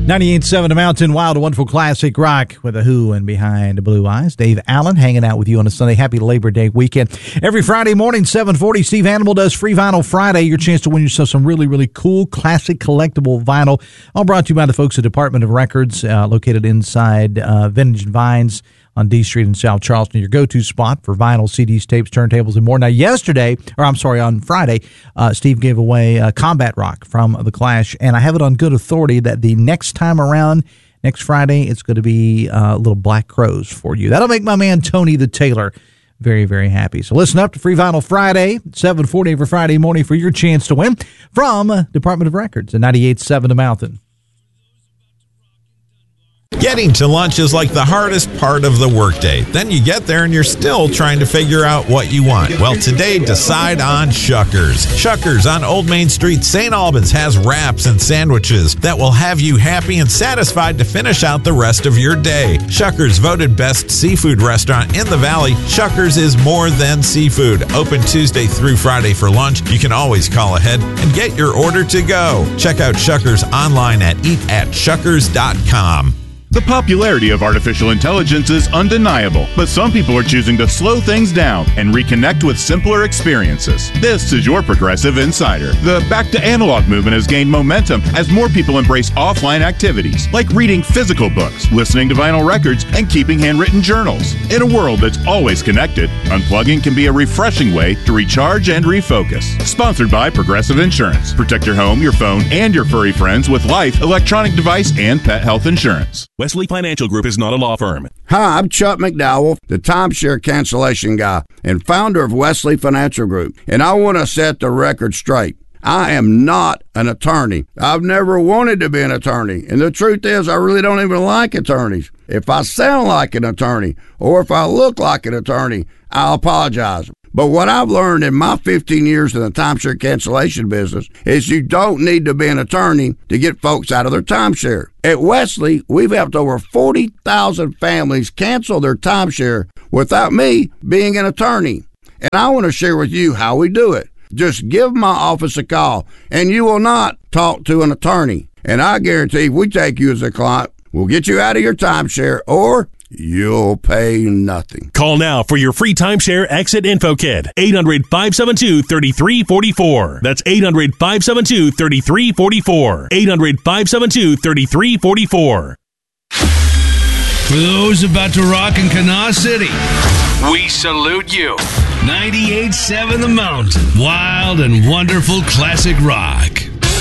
98.7 The Mountain, Wild, a wonderful classic rock with a Who and Behind Blue Eyes. Dave Allen hanging out with you on a Sunday. Happy Labor Day weekend. Every Friday morning, 7:40, Steve Hannibal does Free Vinyl Friday. Your chance to win yourself some really, really cool, classic, collectible vinyl. All brought to you by the folks at Department of Records, located inside Vintage and Vines on D Street in South Charleston, your go-to spot for vinyl, CDs, tapes, turntables, and more. Now, on Friday, Steve gave away Combat Rock from The Clash, and I have it on good authority that the next time around, next Friday, it's going to be little Black Crowes for you. That'll make my man Tony the Tailor very, very happy. So listen up to Free Vinyl Friday, 7:40 every Friday morning for your chance to win from Department of Records at 98.7 The Mountain. Getting to lunch is like the hardest part of the workday. Then you get there and you're still trying to figure out what you want. Well, today, decide on Shuckers. Shuckers on Old Main Street, St. Albans has wraps and sandwiches that will have you happy and satisfied to finish out the rest of your day. Shuckers, voted best seafood restaurant in the Valley. Shuckers is more than seafood. Open Tuesday through Friday for lunch. You can always call ahead and get your order to go. Check out Shuckers online at eatatshuckers.com. The popularity of artificial intelligence is undeniable, but some people are choosing to slow things down and reconnect with simpler experiences. This is your Progressive Insider. The Back to Analog movement has gained momentum as more people embrace offline activities, like reading physical books, listening to vinyl records, and keeping handwritten journals. In a world that's always connected, unplugging can be a refreshing way to recharge and refocus. Sponsored by Progressive Insurance. Protect your home, your phone, and your furry friends with life, electronic device, and pet health insurance. Wesley Financial Group is not a law firm. Hi, I'm Chuck McDowell, the timeshare cancellation guy and founder of Wesley Financial Group, and I want to set the record straight. I am not an attorney. I've never wanted to be an attorney, and the truth is I really don't even like attorneys. If I sound like an attorney or if I look like an attorney, I'll apologize. But what I've learned in my 15 years in the timeshare cancellation business is you don't need to be an attorney to get folks out of their timeshare. At Wesley, we've helped over 40,000 families cancel their timeshare without me being an attorney. And I want to share with you how we do it. Just give my office a call, and you will not talk to an attorney. And I guarantee if we take you as a client, we'll get you out of your timeshare, or you'll pay nothing. Call now for your free timeshare exit info kit. 800-572-3344. That's 800-572-3344. 800-572-3344. For those about to rock in Kanawha City, we salute you. 98.7 The Mountain. Wild and wonderful classic rock.